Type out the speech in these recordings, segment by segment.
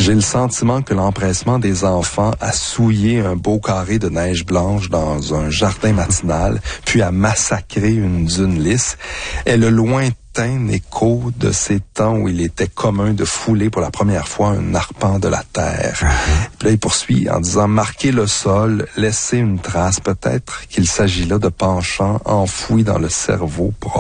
J'ai le sentiment que l'empressement des enfants à souiller un beau carré de neige blanche dans un jardin matinal, puis à massacrer une dune lisse, est le lointain écho de ces temps où il était commun de fouler pour la première fois un arpent de la terre. Puis là, il poursuit en disant « Marquer le sol, laisser une trace, peut-être qu'il s'agit là de penchants enfouis dans le cerveau profond. »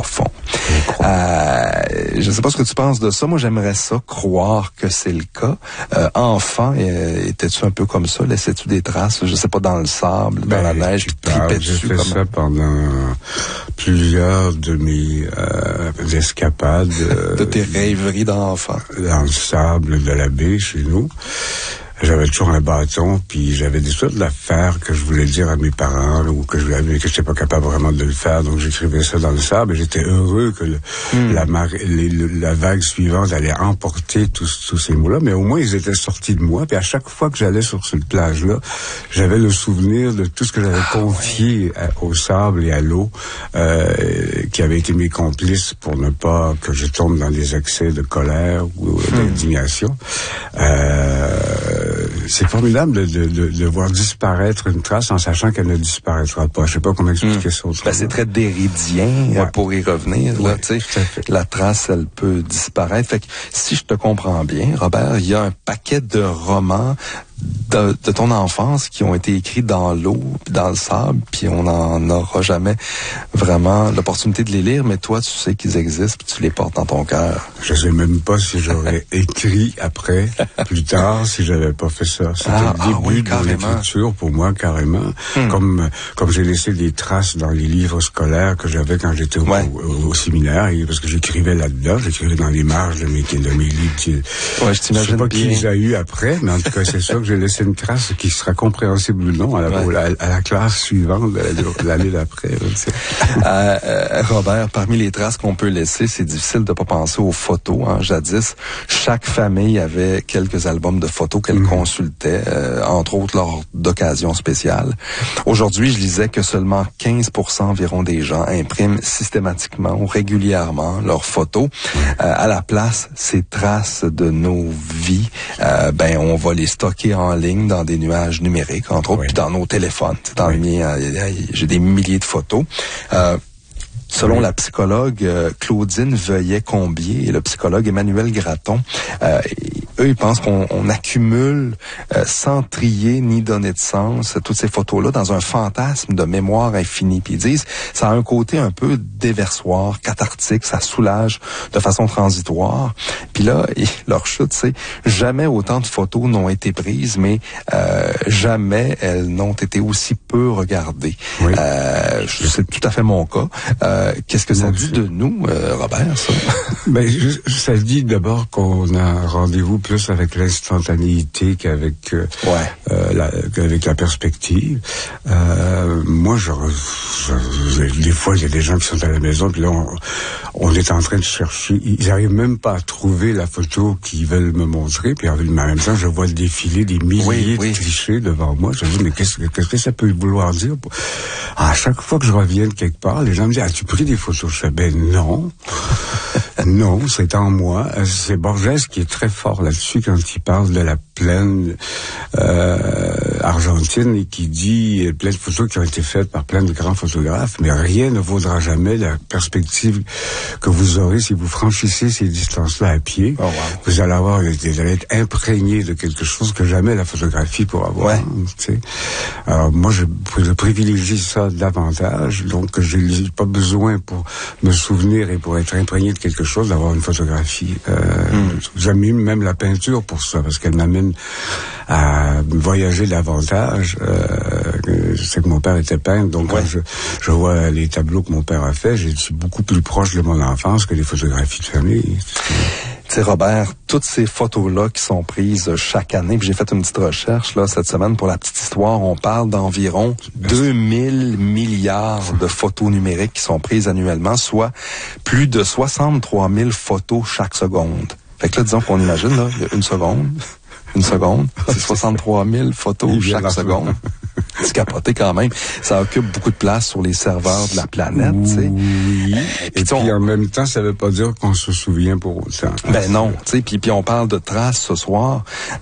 Je sais pas ce que tu penses de ça. Moi, j'aimerais ça, croire que c'est le cas. Enfant, étais-tu un peu comme ça? Laissais-tu des traces, je sais pas, dans le sable, dans la neige, puis tripais dessus? J'ai fait ça pendant plusieurs de mes escapades. De tes rêveries d'enfant. Dans le sable de la baie, chez nous. J'avais toujours un bâton, puis j'avais des sortes d'affaires que je voulais dire à mes parents, ou que je voulais, mais que j'étais pas capable vraiment de le faire, donc j'écrivais ça dans le sable, et j'étais heureux que la vague suivante allait emporter tous ces mots-là, mais au moins ils étaient sortis de moi, puis à chaque fois que j'allais sur cette plage-là, j'avais le souvenir de tout ce que j'avais confié au sable et à l'eau, qui avaient été mes complices pour ne pas que je tombe dans des accès de colère ou d'indignation. C'est formidable de voir disparaître une trace en sachant qu'elle ne disparaîtra pas. Je sais pas comment expliquer ça autrement. C'est très déridien pour y revenir. Là, tu sais, la trace, elle peut disparaître. Fait que si je te comprends bien, Robert, il y a un paquet de romans de ton enfance qui ont été écrits dans l'eau, dans le sable, puis on n'en aura jamais vraiment l'opportunité de les lire, mais toi, tu sais qu'ils existent, puis tu les portes dans ton cœur. Je sais même pas si j'aurais écrit après, plus tard, si j'avais pas fait ça. C'était le début de l'écriture pour moi, carrément. Comme j'ai laissé des traces dans les livres scolaires que j'avais quand j'étais au séminaire, parce que j'écrivais là-dedans, j'écrivais dans les marges de mes livres. Je t'imagine sais pas bien. qui les a eu après, mais en tout cas, c'est sûr que j'ai laissé une trace qui sera compréhensible ou non à la classe suivante de l'année d'après. Robert, parmi les traces qu'on peut laisser, c'est difficile de pas penser aux photos. Jadis, chaque famille avait quelques albums de photos qu'elle consultait, entre autres lors d'occasions spéciales. Aujourd'hui, je lisais que seulement 15% environ des gens impriment systématiquement ou régulièrement leurs photos. À la place, ces traces de nos vies, on va les stocker en ligne dans des nuages numériques, entre autres, puis dans nos téléphones. Dans le mien, j'ai des milliers de photos. Selon la psychologue Claudine Veuillet-Combier et le psychologue Emmanuel Gratton, eux, ils pensent qu'on accumule sans trier ni donner de sens toutes ces photos-là dans un fantasme de mémoire infinie. Puis ils disent, ça a un côté un peu déversoir, cathartique, ça soulage de façon transitoire. Puis là, leur chute, c'est jamais autant de photos n'ont été prises, mais jamais elles n'ont été aussi peu regardées. C'est tout à fait mon cas. Qu'est-ce que ça dit de nous, Robert, ça? Ça dit d'abord qu'on a rendez-vous plus avec l'instantanéité qu'avec la perspective. Moi, des fois, il y a des gens qui sont à la maison, puis là, on est en train de chercher. Ils n'arrivent même pas à trouver la photo qu'ils veulent me montrer, puis en même temps, je vois défiler des milliers de clichés devant moi. Je me dis, mais qu'est-ce que ça peut vouloir dire? À chaque fois que je reviens de quelque part, les gens me disent, as-tu pris des photos? Je fais, non. Non, c'est en moi. C'est Borges qui est très fort là-dessus quand il parle de la plaine argentine et qui dit plein de photos qui ont été faites par plein de grands photographes, mais rien ne vaudra jamais la perspective que vous aurez si vous franchissez ces distances-là à pied. Oh, wow. Vous allez être imprégné de quelque chose que jamais la photographie pourra avoir. Alors moi, je privilégie ça davantage, donc je n'ai pas besoin pour me souvenir et pour être imprégné de quelque chose d'avoir une photographie. J'aime même la peinture pour ça, parce qu'elle m'amène à voyager davantage. Je sais que mon père était peintre, donc quand je vois les tableaux que mon père a fait, je suis beaucoup plus proche de mon enfance que les photographies de famille. Tu sais, Robert, toutes ces photos-là qui sont prises chaque année, puis j'ai fait une petite recherche là cette semaine pour la petite histoire, on parle d'environ 2000 milliards de photos numériques qui sont prises annuellement, soit plus de 63 000 photos chaque seconde. Fait que là, disons qu'on imagine, là, il y a une seconde, c'est 63 000 photos chaque seconde. C'est capoté quand même. Ça occupe beaucoup de place sur les serveurs de la planète, tu sais. Oui. Et puis en même temps, ça veut pas dire qu'on se souvient pour autant. Non, tu sais. Puis on parle de traces ce soir.